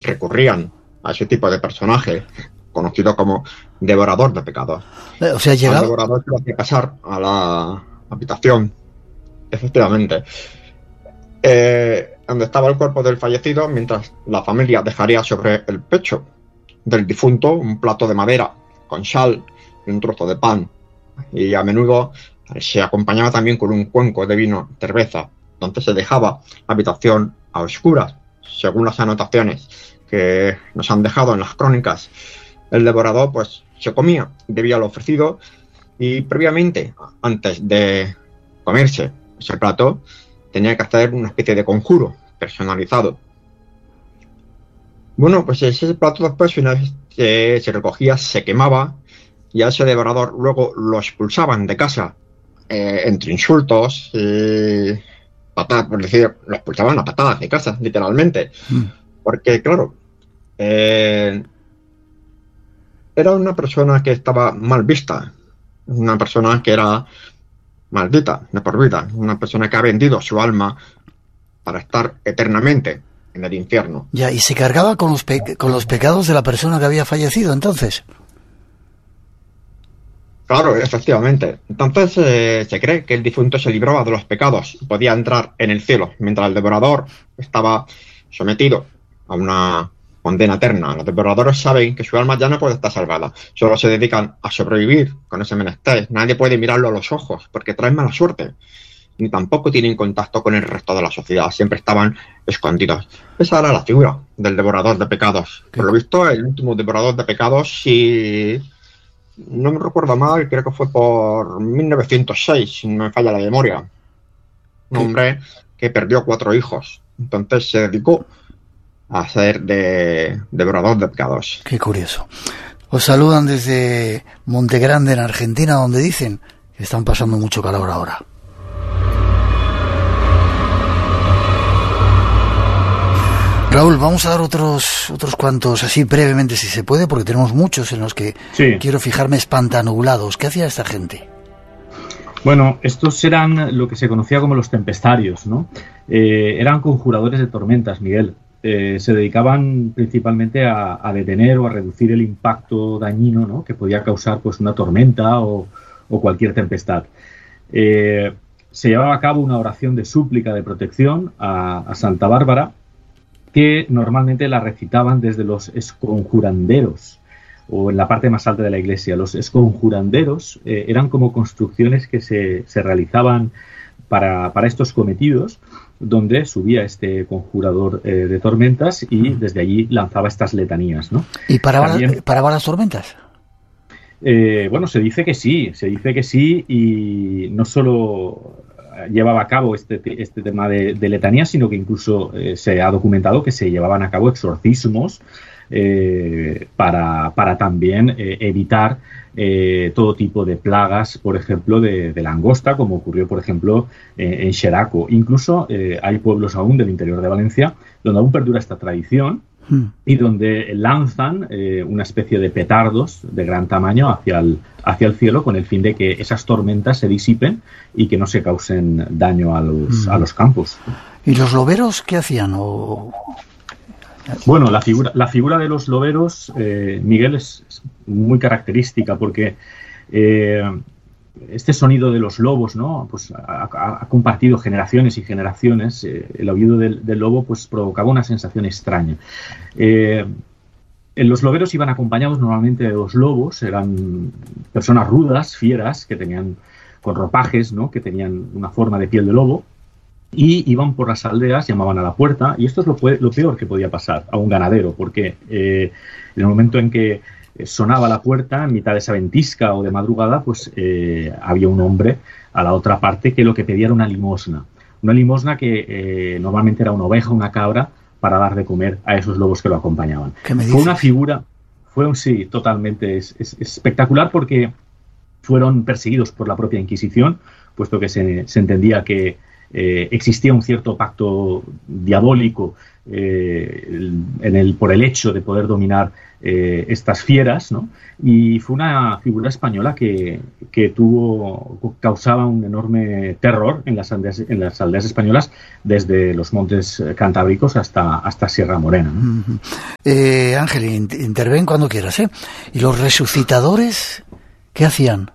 recurrían a ese tipo de personaje, conocido como devorador de pecados. O sea, El devorador se lo hacía pasar a la habitación, efectivamente, donde estaba el cuerpo del fallecido, mientras la familia dejaría sobre el pecho del difunto un plato de madera con sal y un trozo de pan, y a menudo se acompañaba también con un cuenco de vino, cerveza. Entonces se dejaba la habitación a oscuras, según las anotaciones que nos han dejado en las crónicas. El devorador pues se comía, debía lo ofrecido, y previamente, antes de comerse ese plato, tenía que hacer una especie de conjuro personalizado. Bueno, pues ese plato después, una vez que se recogía, se quemaba, y a ese devorador luego lo expulsaban de casa, entre insultos y patadas, por decir, lo expulsaban a patadas de casa, literalmente. Porque, claro, era una persona que estaba mal vista, una persona que era maldita de por vida, una persona que ha vendido su alma para estar eternamente en el infierno. Ya, y se cargaba con los pecados de la persona que había fallecido, entonces. Claro, efectivamente. Entonces se cree que el difunto se libraba de los pecados y podía entrar en el cielo, mientras el devorador estaba sometido a una condena eterna. Los devoradores saben que su alma ya no puede estar salvada. Solo se dedican a sobrevivir con ese menester. Nadie puede mirarlo a los ojos porque traen mala suerte. Ni tampoco tienen contacto con el resto de la sociedad. Siempre estaban escondidos. Esa era la figura del devorador de pecados. Por lo visto, el último devorador de pecados, si no me recuerdo mal, creo que fue por 1906, si no me falla la memoria. Un hombre que perdió 4 hijos. Entonces se dedicó a ser devorador de pecados. Qué curioso. Os saludan desde Montegrande, en Argentina, donde dicen que están pasando mucho calor ahora. Raúl, vamos a dar otros cuantos, así brevemente si se puede, porque tenemos muchos en los que quiero fijarme espantanublados. ¿Qué hacía esta gente? Bueno, estos eran lo que se conocía como los tempestarios, ¿no? Eran conjuradores de tormentas, Miguel. Se dedicaban principalmente a detener o a reducir el impacto dañino, ¿no?, que podía causar pues una tormenta o cualquier tempestad. Se llevaba a cabo una oración de súplica de protección a Santa Bárbara, que normalmente la recitaban desde los esconjuranderos, o en la parte más alta de la iglesia. Los esconjuranderos eran como construcciones que se realizaban para estos cometidos, donde subía este conjurador de tormentas y desde allí lanzaba estas letanías, ¿no? ¿Y paraba las tormentas? Bueno, se dice que sí, y no solo llevaba a cabo este tema de letanías, sino que incluso se ha documentado que se llevaban a cabo exorcismos para también evitar todo tipo de plagas, por ejemplo, de langosta, como ocurrió, por ejemplo, en Xeraco. Incluso hay pueblos aún del interior de Valencia donde aún perdura esta tradición y donde lanzan una especie de petardos de gran tamaño hacia el cielo, con el fin de que esas tormentas se disipen y que no se causen daño a los campos. ¿Y los loberos qué hacían? Bueno, la figura de los loberos, Miguel, es muy característica porque este sonido de los lobos, ¿no?, pues ha compartido generaciones y generaciones. El aullido del lobo pues provocaba una sensación extraña. Los loberos iban acompañados normalmente de 2 lobos. Eran personas rudas, fieras, que tenían con ropajes, ¿no?, que tenían una forma de piel de lobo, y iban por las aldeas, llamaban a la puerta, y esto es lo peor que podía pasar a un ganadero, porque en el momento en que sonaba la puerta, en mitad de esa ventisca o de madrugada, pues había un hombre a la otra parte que lo que pedía era una limosna que normalmente era una oveja, una cabra, para dar de comer a esos lobos que lo acompañaban. ¿Qué me dices? Fue una figura, sí, totalmente es espectacular, porque fueron perseguidos por la propia Inquisición, puesto que se entendía que existía un cierto pacto diabólico por el hecho de poder dominar estas fieras, ¿no? Y fue una figura española que causaba un enorme terror en las aldeas españolas, desde los montes cantábricos hasta Sierra Morena, ¿no? Ángel, interven cuando quieras, ¿eh? ¿Y los resucitadores qué hacían?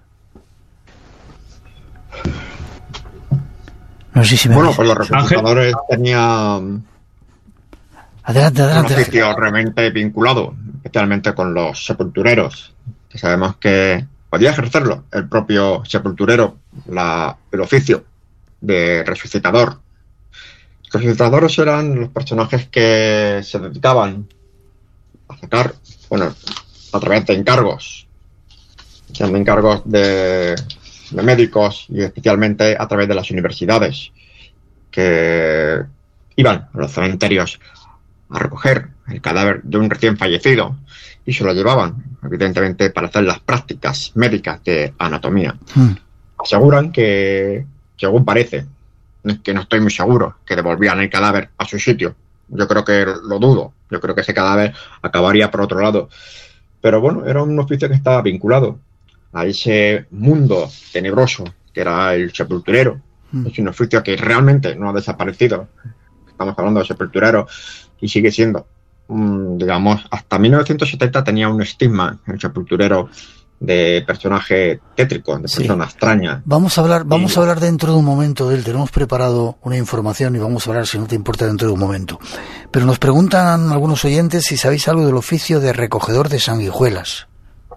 No sé si me Bueno, pues los resucitadores tenían Adelante. un oficio realmente vinculado, especialmente con los sepultureros, que sabemos que podía ejercerlo el propio sepulturero, el oficio de resucitador. Los resucitadores eran los personajes que se dedicaban a sacar, a través de encargos, siendo encargos de médicos y especialmente a través de las universidades, que iban a los cementerios a recoger el cadáver de un recién fallecido y se lo llevaban, evidentemente, para hacer las prácticas médicas de anatomía. Aseguran que, según parece, que no estoy muy seguro, que devolvían el cadáver a su sitio. Yo creo que lo dudo. Yo creo que ese cadáver acabaría por otro lado. Pero bueno, era un oficio que estaba vinculado a ese mundo tenebroso que era el sepulturero. Es un oficio que realmente no ha desaparecido. Estamos hablando de sepulturero y sigue siendo, digamos, hasta 1970 tenía un estigma el sepulturero de personaje tétrico, de persona extraña. Vamos a hablar dentro de un momento de él. Tenemos preparado una información y vamos a hablar, si no te importa, dentro de un momento. Pero nos preguntan algunos oyentes si sabéis algo del oficio de recogedor de sanguijuelas.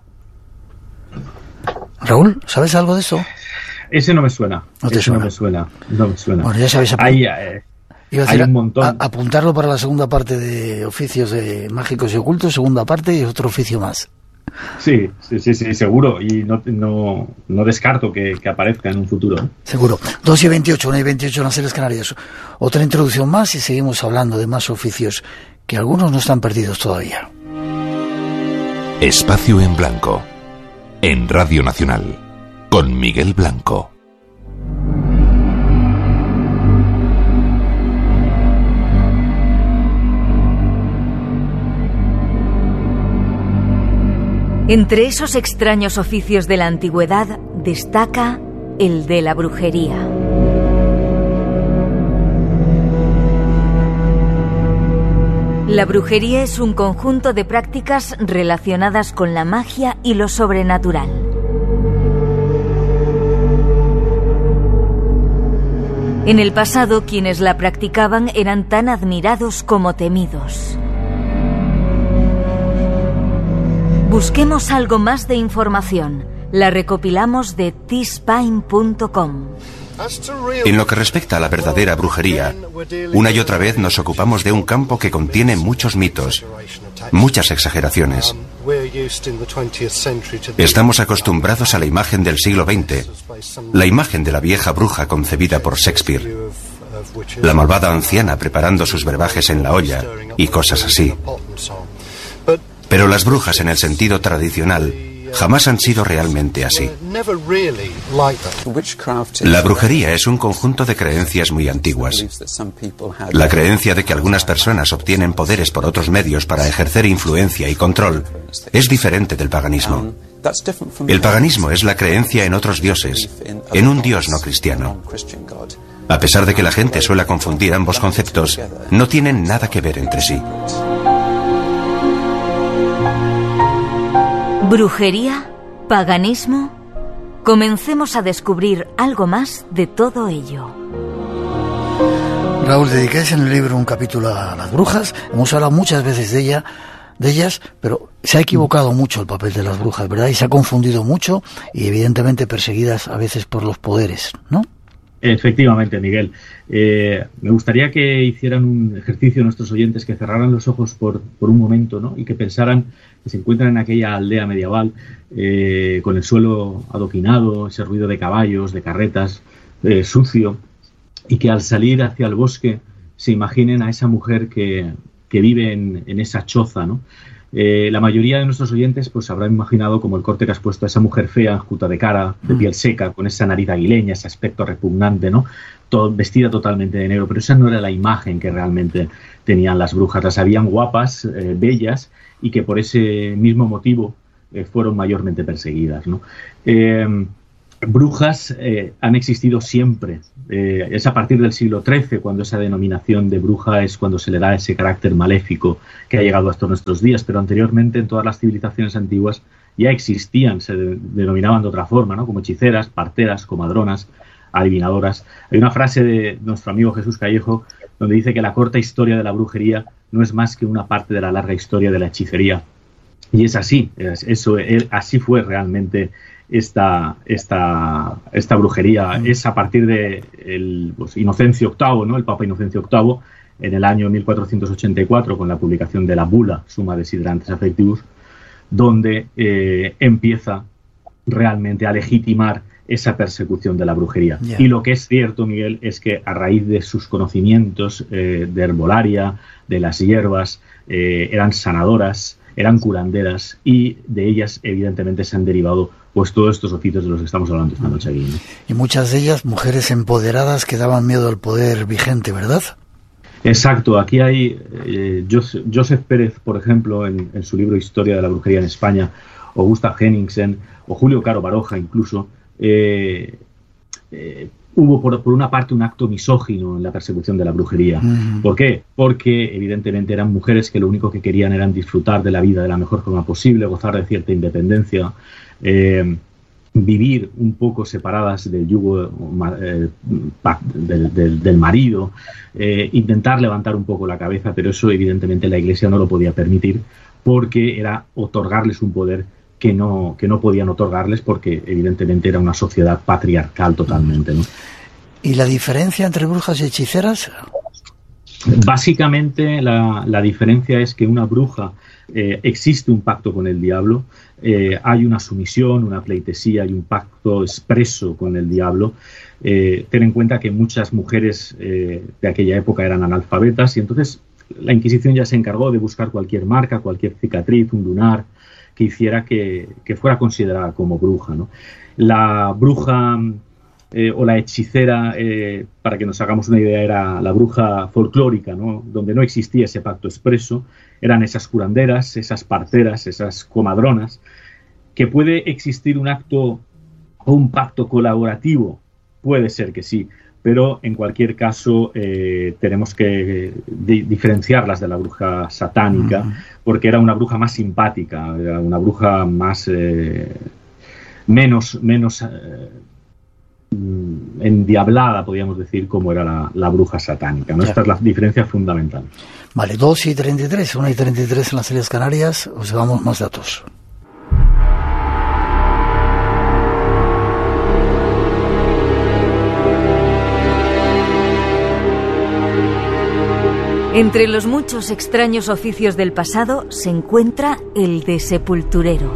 Raúl, ¿sabes algo de eso? Ese no me suena. No te suena. No me suena. Bueno, ya sabéis. Hay un montón. Apuntarlo para la segunda parte de oficios mágicos y ocultos, segunda parte y otro oficio más. Sí, seguro. Y no descarto que aparezca en un futuro. Seguro. 2:28, 1:28 en las Islas Canarias. Otra introducción más y seguimos hablando de más oficios que algunos no están perdidos todavía. Espacio en Blanco, en Radio Nacional, con Miguel Blanco. Entre esos extraños oficios de la antigüedad destaca el de la brujería. La brujería es un conjunto de prácticas relacionadas con la magia y lo sobrenatural. En el pasado, quienes la practicaban eran tan admirados como temidos. Busquemos algo más de información. La recopilamos de tspine.com. En lo que respecta a la verdadera brujería, una y otra vez nos ocupamos de un campo que contiene muchos mitos, muchas exageraciones. Estamos acostumbrados a la imagen del siglo XX, la imagen de la vieja bruja concebida por Shakespeare, la malvada anciana preparando sus brebajes en la olla y cosas así. Pero las brujas en el sentido tradicional jamás han sido realmente así. La brujería es un conjunto de creencias muy antiguas. La creencia de que algunas personas obtienen poderes por otros medios para ejercer influencia y control es diferente del paganismo. El paganismo es la creencia en otros dioses, en un dios no cristiano. A pesar de que la gente suele confundir ambos conceptos, no tienen nada que ver entre sí. ¿Brujería? ¿Paganismo? Comencemos a descubrir algo más de todo ello. Raúl, dedicáis en el libro un capítulo a las brujas. Hemos hablado muchas veces de ellas, pero se ha equivocado mucho el papel de las brujas, ¿verdad? Y se ha confundido mucho y evidentemente perseguidas a veces por los poderes, ¿no? Efectivamente, Miguel. Me gustaría que hicieran un ejercicio nuestros oyentes, que cerraran los ojos por un momento, ¿no? Y que pensaran que se encuentran en aquella aldea medieval con el suelo adoquinado, ese ruido de caballos, de carretas, sucio, y que al salir hacia el bosque se imaginen a esa mujer que vive en esa choza, ¿no? La mayoría de nuestros oyentes pues habrán imaginado como el corte que has puesto a esa mujer fea, enjuta de cara, de piel seca, con esa nariz aguileña, ese aspecto repugnante, ¿no? Vestida totalmente de negro, pero esa no era la imagen que realmente tenían las brujas. Las habían guapas, bellas, y que por ese mismo motivo fueron mayormente perseguidas, ¿no? Brujas han existido siempre. Es a partir del siglo XIII cuando esa denominación de bruja es cuando se le da ese carácter maléfico que ha llegado hasta nuestros días, pero anteriormente en todas las civilizaciones antiguas ya existían, se denominaban de otra forma, ¿no? Como hechiceras, parteras, comadronas, adivinadoras. Hay una frase de nuestro amigo Jesús Callejo donde dice que la corta historia de la brujería no es más que una parte de la larga historia de la hechicería. Y es así, así fue realmente esta brujería. Es a partir de Inocencio VIII, ¿no? El Papa Inocencio VIII, en el año 1484, con la publicación de la bula Summa Desiderantes Affectivus, donde empieza realmente a legitimar esa persecución de la brujería. Yeah. Y lo que es cierto, Miguel, es que a raíz de sus conocimientos de herbolaria, de las hierbas, eran sanadoras, eran curanderas, y de ellas evidentemente se han derivado pues todos estos oficios de los que estamos hablando esta noche aquí, ¿no? Y muchas de ellas mujeres empoderadas que daban miedo al poder vigente, ¿verdad? Exacto, aquí hay Joseph Pérez, por ejemplo, en su libro Historia de la Brujería en España, o Gustav Henningsen, o Julio Caro Baroja incluso. Hubo por una parte un acto misógino en la persecución de la brujería. ¿Por qué? Porque evidentemente eran mujeres que lo único que querían era disfrutar de la vida de la mejor forma posible, gozar de cierta independencia, vivir un poco separadas del yugo del marido, intentar levantar un poco la cabeza, pero eso evidentemente la Iglesia no lo podía permitir, porque era otorgarles un poder que no podían otorgarles, porque evidentemente era una sociedad patriarcal totalmente, ¿no? ¿Y la diferencia entre brujas y hechiceras? Básicamente la diferencia es que una bruja existe un pacto con el diablo, hay una sumisión, una pleitesía y un pacto expreso con el diablo. Ten en cuenta que muchas mujeres de aquella época eran analfabetas, y entonces la Inquisición ya se encargó de buscar cualquier marca, cualquier cicatriz, un lunar que hiciera que fuera considerada como bruja, ¿no? La bruja o la hechicera, para que nos hagamos una idea, era la bruja folclórica, ¿no? Donde no existía ese pacto expreso. Eran esas curanderas, esas parteras, esas comadronas. ¿Que puede existir un acto o un pacto colaborativo? Puede ser que sí, pero en cualquier caso tenemos que diferenciarlas de la bruja satánica, porque era una bruja más simpática, era una bruja más menos endiablada, podríamos decir, como era la bruja satánica, ¿no? Esta es la diferencia fundamental. Vale, 2:33, 1:33 en las Islas Canarias. Os llevamos más datos. Entre los muchos extraños oficios del pasado se encuentra el de sepulturero.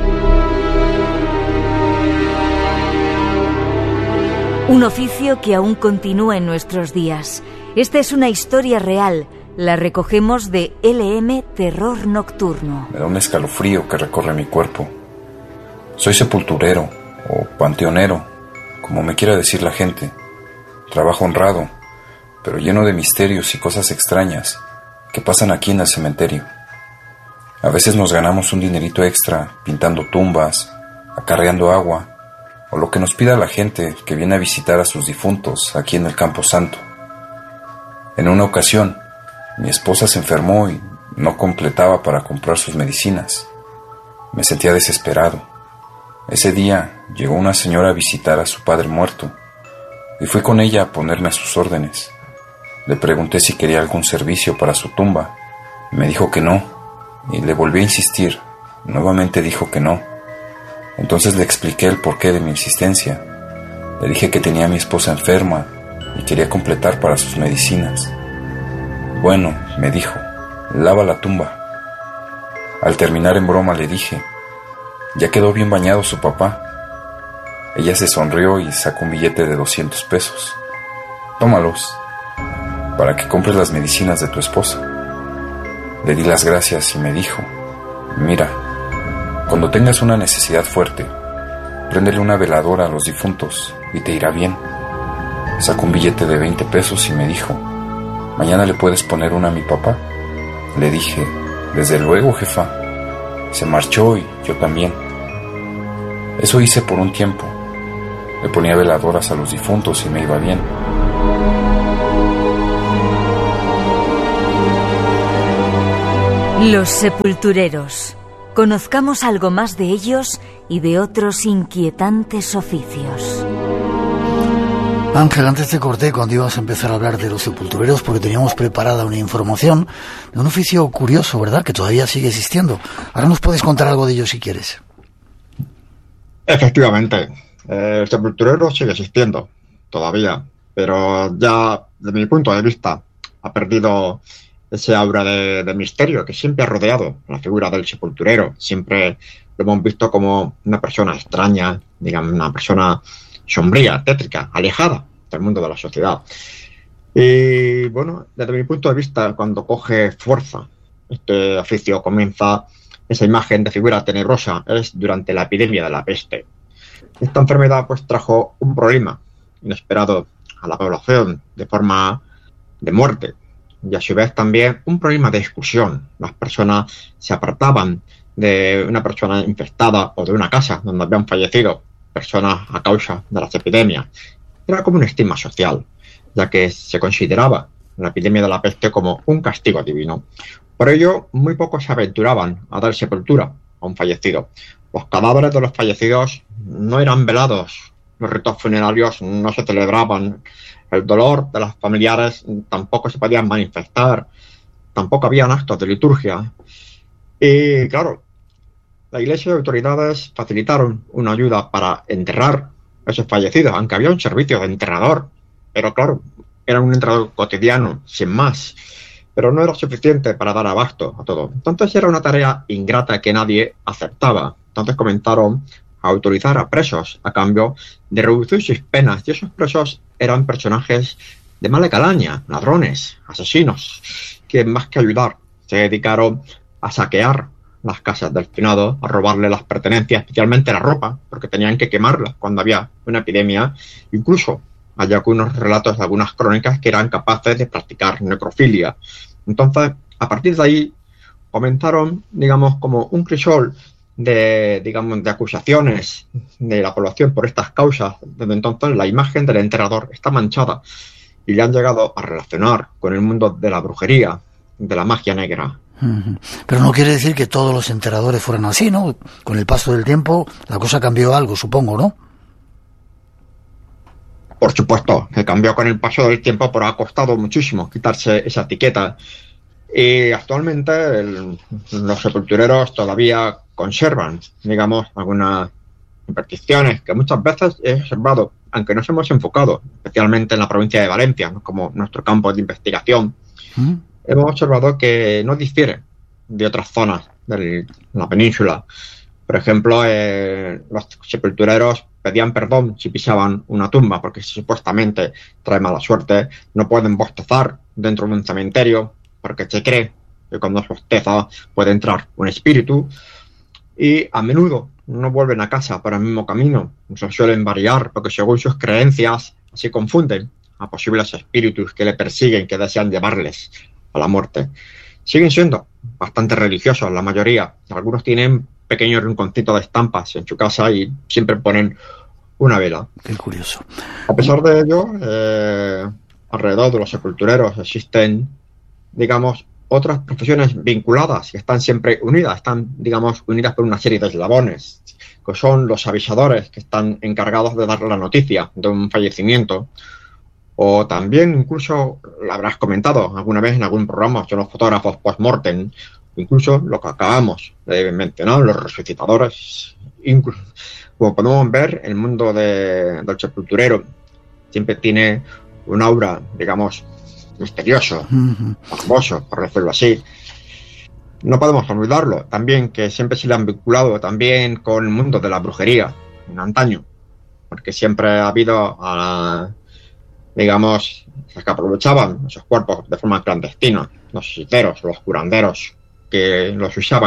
Un oficio que aún continúa en nuestros días. Esta es una historia real. La recogemos de LM Terror Nocturno. Me da un escalofrío que recorre mi cuerpo. Soy sepulturero o panteonero, como me quiera decir la gente. Trabajo honrado, pero lleno de misterios y cosas extrañas que pasan aquí en el cementerio. A veces nos ganamos un dinerito extra pintando tumbas, acarreando agua, o lo que nos pida la gente que viene a visitar a sus difuntos aquí en el Campo Santo. En una ocasión, mi esposa se enfermó y no completaba para comprar sus medicinas. Me sentía desesperado. Ese día llegó una señora a visitar a su padre muerto y fui con ella a ponerme a sus órdenes. Le pregunté si quería algún servicio para su tumba. Me dijo que no, y le volví a insistir. Nuevamente dijo que no. Entonces le expliqué el porqué de mi insistencia. Le dije que tenía a mi esposa enferma y quería completar para sus medicinas. Bueno, me dijo, lava la tumba. Al terminar en broma le dije, ya quedó bien bañado su papá. Ella se sonrió y sacó un billete de 200 pesos. Tómalos, para que compres las medicinas de tu esposa. Le di las gracias y me dijo, Mira, cuando tengas una necesidad fuerte, préndele una veladora a los difuntos y te irá bien. Sacó un billete de 20 pesos y me dijo: mañana le puedes poner una a mi papá. Le dije: desde luego, jefa. Se marchó y yo también. Eso hice por un tiempo. Le ponía veladoras a los difuntos y me iba bien. Los sepultureros. Conozcamos algo más de ellos y de otros inquietantes oficios. Ángel, antes te corté cuando ibas a empezar a hablar de los sepultureros porque teníamos preparada una información de un oficio curioso, ¿verdad?, que todavía sigue existiendo. Ahora nos puedes contar algo de ello si quieres. Efectivamente, el sepulturero sigue existiendo todavía, pero ya, desde mi punto de vista, ha perdido ese aura de misterio que siempre ha rodeado la figura del sepulturero. Siempre lo hemos visto como una persona extraña, digamos, una persona sombría, tétrica, alejada del mundo de la sociedad. Y bueno, desde mi punto de vista, cuando coge fuerza este oficio, comienza esa imagen de figura tenebrosa, es durante la epidemia de la peste. Esta enfermedad pues trajo un problema inesperado a la población de forma de muerte, y a su vez también un problema de exclusión. Las personas se apartaban de una persona infectada o de una casa donde habían fallecido personas a causa de las epidemias. Era como un estigma social, ya que se consideraba la epidemia de la peste como un castigo divino. Por ello, muy pocos se aventuraban a dar sepultura a un fallecido. Los cadáveres de los fallecidos no eran velados, los ritos funerarios no se celebraban, el dolor de los familiares tampoco se podían manifestar, tampoco habían actos de liturgia. Y claro, la Iglesia y autoridades facilitaron una ayuda para enterrar a esos fallecidos, aunque había un servicio de enterrador, pero claro, era un enterrador cotidiano, sin más, pero no era suficiente para dar abasto a todo. Entonces era una tarea ingrata que nadie aceptaba. Entonces comenzaron a autorizar a presos a cambio de reducir sus penas, y esos presos eran personajes de mala calaña, ladrones, asesinos, que más que ayudar se dedicaron a saquear las casas del finado, a robarle las pertenencias, especialmente la ropa, porque tenían que quemarla cuando había una epidemia. Incluso hay algunos relatos de algunas crónicas que eran capaces de practicar necrofilia. Entonces, a partir de ahí, comenzaron, digamos, como un crisol de acusaciones de la población por estas causas. Desde entonces, la imagen del enterrador está manchada y le han llegado a relacionar con el mundo de la brujería, de la magia negra. Pero no quiere decir que todos los enterradores fueran así, ¿no? Con el paso del tiempo la cosa cambió algo, supongo, ¿no? Por supuesto, que cambió con el paso del tiempo, pero ha costado muchísimo quitarse esa etiqueta. Y actualmente los sepultureros todavía conservan, digamos, algunas supersticiones que muchas veces he observado, aunque nos hemos enfocado, especialmente en la provincia de Valencia, ¿no?, como nuestro campo de investigación. Hemos observado que no difiere de otras zonas de la península. Por ejemplo, los sepultureros pedían perdón si pisaban una tumba, porque supuestamente trae mala suerte. No pueden bostezar dentro de un cementerio, porque se cree que cuando se bosteza puede entrar un espíritu. Y a menudo no vuelven a casa por el mismo camino. Se suelen variar, porque según sus creencias se confunden a posibles espíritus que le persiguen, que desean llevarles a la muerte. Siguen siendo bastante religiosos la mayoría. Algunos tienen pequeños rinconcitos de estampas en su casa y siempre ponen una vela. Qué curioso. A pesar de ello, alrededor de los sepultureros existen, digamos, otras profesiones vinculadas que están siempre unidas, están, digamos, unidas por una serie de eslabones, que son los avisadores, que están encargados de dar la noticia de un fallecimiento. O también, incluso, lo habrás comentado alguna vez en algún programa, son los fotógrafos post-mortem, incluso lo que acabamos de mencionar, los resucitadores. Incluso, como podemos ver, el mundo del sepulturero siempre tiene un aura, digamos, misterioso, famoso, por decirlo así. No podemos olvidarlo, también que siempre se le han vinculado también con el mundo de la brujería, en antaño, porque siempre ha habido digamos, los que aprovechaban esos cuerpos de forma clandestina, los hechiceros, los curanderos, que los usaban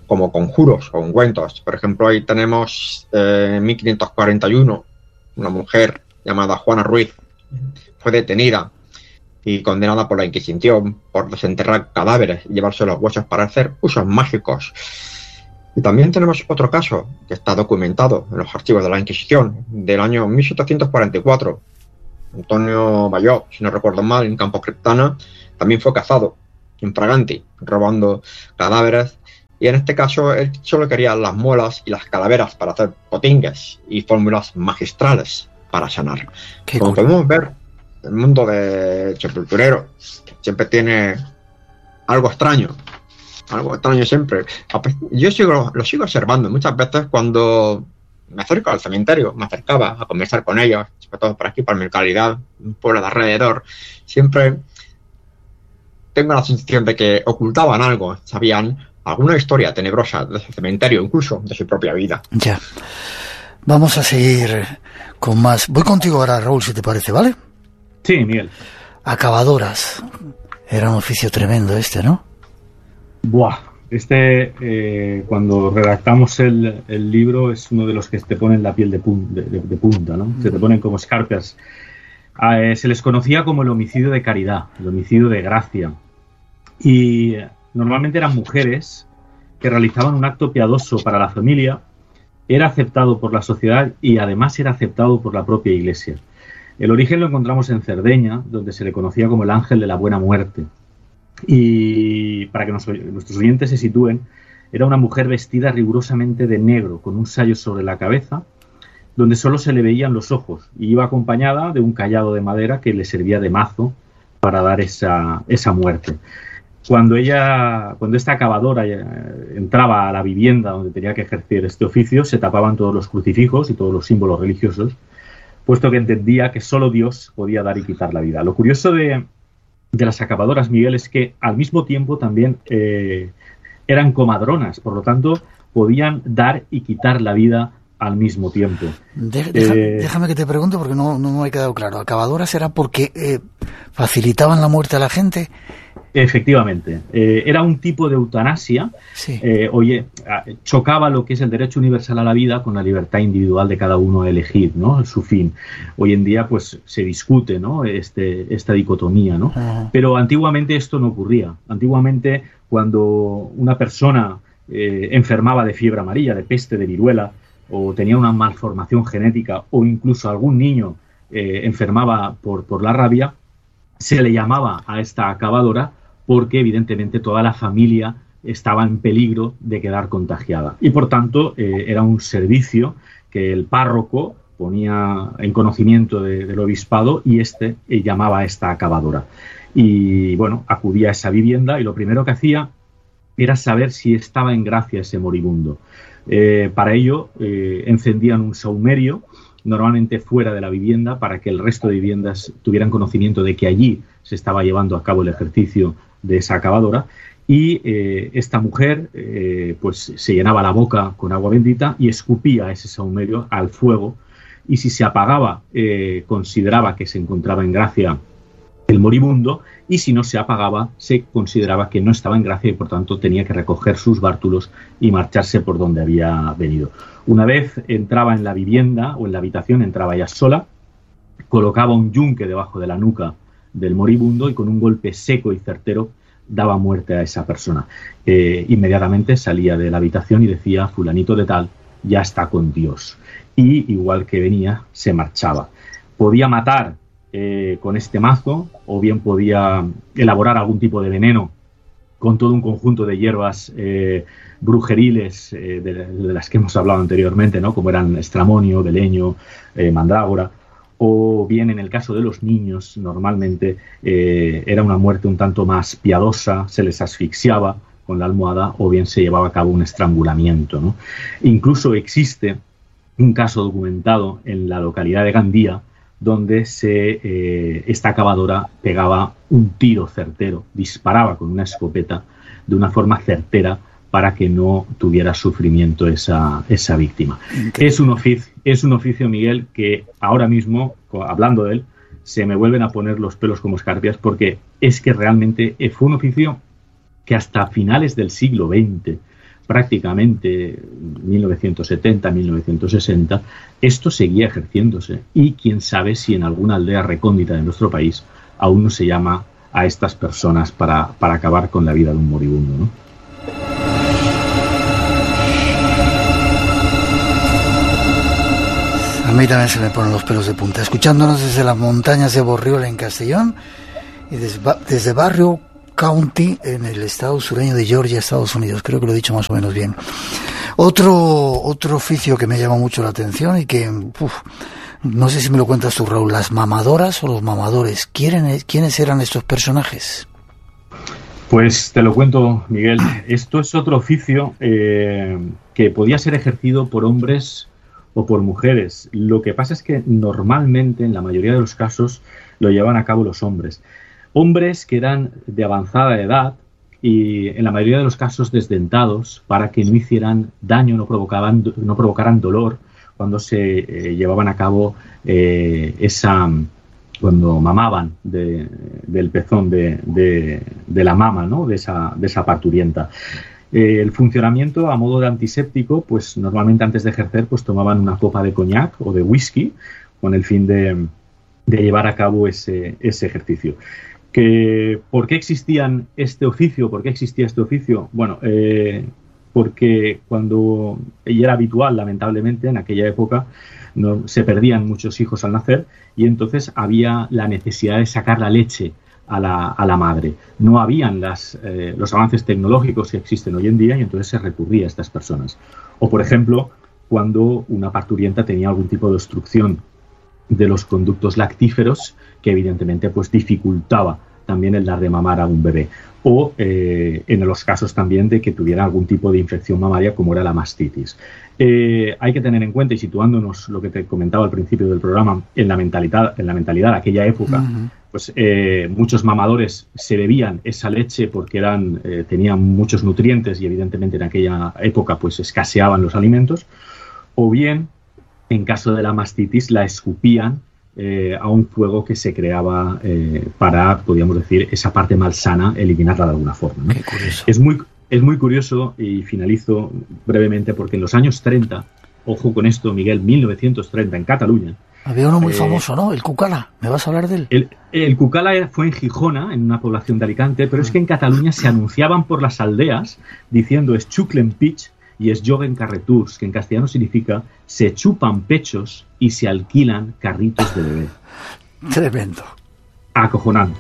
como conjuros o ungüentos. Por ejemplo, ahí tenemos en 1541 una mujer llamada Juana Ruiz fue detenida y condenada por la Inquisición por desenterrar cadáveres y llevarse los huesos para hacer usos mágicos. Y también tenemos otro caso que está documentado en los archivos de la Inquisición del año 1744. Antonio Bayó, si no recuerdo mal, en Campo Criptana, también fue cazado infraganti, robando cadáveres. Y en este caso él solo quería las muelas y las calaveras para hacer potingues y fórmulas magistrales para sanar. Como podemos ver, el mundo de sepulturero siempre tiene algo extraño siempre. Yo lo sigo observando muchas veces cuando me acerco al cementerio, me acercaba a conversar con ellos, sobre todo por aquí, por mi localidad, un pueblo de alrededor. Siempre tengo la sensación de que ocultaban algo, sabían alguna historia tenebrosa de ese cementerio, incluso de su propia vida. Ya. Vamos a seguir con más. Voy contigo ahora, Raúl, si te parece, ¿vale? Sí, Miguel. Acabadoras. Era un oficio tremendo este, ¿no? Buah. Cuando redactamos el libro es uno de los que te ponen la piel de punta, ¿no? Se te ponen como escarpias. Se les conocía como el homicidio de caridad, el homicidio de gracia. Y normalmente eran mujeres que realizaban un acto piadoso para la familia, era aceptado por la sociedad y además era aceptado por la propia Iglesia. El origen lo encontramos en Cerdeña, donde se le conocía como el ángel de la buena muerte. Y para que nuestros oyentes se sitúen, era una mujer vestida rigurosamente de negro, con un sayo sobre la cabeza, donde solo se le veían los ojos, y iba acompañada de un cayado de madera que le servía de mazo para dar esa muerte. Cuando esta acabadora entraba a la vivienda donde tenía que ejercer este oficio, se tapaban todos los crucifijos y todos los símbolos religiosos, puesto que entendía que solo Dios podía dar y quitar la vida. Lo curioso de las acabadoras, Miguel, es que al mismo tiempo también eran comadronas, por lo tanto podían dar y quitar la vida al mismo tiempo. Déjame que te pregunte porque no me ha quedado claro. ¿Acabadoras era porque facilitaban la muerte a la gente? Efectivamente. Era un tipo de eutanasia. Sí. Chocaba lo que es el derecho universal a la vida con la libertad individual de cada uno a elegir, ¿no?, su fin. Hoy en día pues se discute, ¿no?, esta dicotomía, ¿no? Uh-huh. Pero antiguamente esto no ocurría. Antiguamente, cuando una persona enfermaba de fiebre amarilla, de peste, de viruela, o tenía una malformación genética, o incluso algún niño enfermaba por la rabia, se le llamaba a esta acabadora porque evidentemente toda la familia estaba en peligro de quedar contagiada. Y por tanto era un servicio que el párroco ponía en conocimiento del obispado y llamaba a esta acabadora. Y bueno, acudía a esa vivienda y lo primero que hacía era saber si estaba en gracia ese moribundo. Para ello encendían un saumerio, normalmente fuera de la vivienda, para que el resto de viviendas tuvieran conocimiento de que allí se estaba llevando a cabo el ejercicio de esa acabadora, y esta mujer pues se llenaba la boca con agua bendita y escupía ese saumerio al fuego, y si se apagaba consideraba que se encontraba en gracia el moribundo, y si no se apagaba se consideraba que no estaba en gracia y por tanto tenía que recoger sus bártulos y marcharse por donde había venido. Una vez entraba en la vivienda o en la habitación, entraba ella sola, colocaba un yunque debajo de la nuca del moribundo y con un golpe seco y certero daba muerte a esa persona. Inmediatamente salía de la habitación y decía: fulanito de tal ya está con Dios. Y igual que venía, se marchaba. Podía matar con este mazo, o bien podía elaborar algún tipo de veneno con todo un conjunto de hierbas brujeriles de las que hemos hablado anteriormente, ¿no?, como eran estramonio, beleño, mandrágora, o bien en el caso de los niños normalmente era una muerte un tanto más piadosa, se les asfixiaba con la almohada o bien se llevaba a cabo un estrangulamiento, ¿no? Incluso existe un caso documentado en la localidad de Gandía donde esta acabadora pegaba un tiro certero, disparaba con una escopeta de una forma certera para que no tuviera sufrimiento esa víctima. Es un oficio, Miguel, que ahora mismo, hablando de él, se me vuelven a poner los pelos como escarpias, porque es que realmente fue un oficio que hasta finales del siglo XX prácticamente 1970, 1960, esto seguía ejerciéndose. Y quién sabe si en alguna aldea recóndita de nuestro país aún no se llama a estas personas para acabar con la vida de un moribundo, ¿no? A mí también se me ponen los pelos de punta. Escuchándonos desde las montañas de Borriola en Castellón y desde Barrio County en el estado sureño de Georgia, Estados Unidos. Creo que lo he dicho más o menos bien. Otro oficio que me llama mucho la atención y que, no sé si me lo cuentas tú, Raúl, las mamadoras o los mamadores. ¿Quiénes eran estos personajes? Pues te lo cuento, Miguel. Esto es otro oficio que podía ser ejercido por hombres o por mujeres. Lo que pasa es que normalmente, en la mayoría de los casos, lo llevaban a cabo los hombres. Hombres que eran de avanzada edad y, en la mayoría de los casos, desdentados para que no hicieran daño, no provocaran dolor cuando se llevaban a cabo cuando mamaban del pezón de la mama, ¿no? de esa parturienta. El funcionamiento a modo de antiséptico, pues normalmente antes de ejercer pues tomaban una copa de coñac o de whisky con el fin de llevar a cabo ese ejercicio. ¿Por qué existía este oficio? Bueno, porque cuando era habitual, lamentablemente, en aquella época se perdían muchos hijos al nacer y entonces había la necesidad de sacar la leche a la madre. No habían los avances tecnológicos que existen hoy en día y entonces se recurría a estas personas. O, por ejemplo, cuando una parturienta tenía algún tipo de obstrucción de los conductos lactíferos que evidentemente pues dificultaba también el dar de mamar a un bebé. O en los casos también de que tuviera algún tipo de infección mamaria como era la mastitis. Hay que tener en cuenta, y situándonos lo que te comentaba al principio del programa, en la mentalidad de aquella época, pues muchos mamadores se bebían esa leche porque tenían muchos nutrientes y evidentemente en aquella época pues escaseaban los alimentos, o bien en caso de la mastitis la escupían a un fuego que se creaba para, podríamos decir, esa parte malsana, eliminarla de alguna forma, ¿no? Qué curioso. Es muy curioso, y finalizo brevemente, porque en los años 30, ojo con esto, Miguel, 1930, en Cataluña, había uno muy famoso, ¿no? El Cucala. ¿Me vas a hablar de él? El Cucala fue en Gijona, en una población de Alicante, pero es que en Cataluña se anunciaban por las aldeas diciendo es xuclen pich y es joguen carreturs, que en castellano significa se chupan pechos y se alquilan carritos de bebé. Tremendo. Acojonante.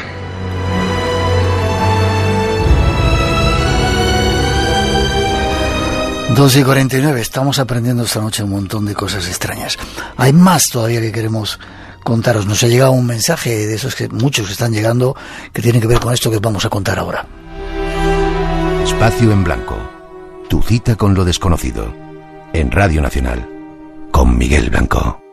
Dos y 49, estamos aprendiendo esta noche un montón de cosas extrañas. Hay más todavía que queremos contaros. Nos ha llegado un mensaje de esos que muchos están llegando que tienen que ver con esto que vamos a contar ahora. Espacio en Blanco. Tu cita con lo desconocido. En Radio Nacional. Con Miguel Blanco.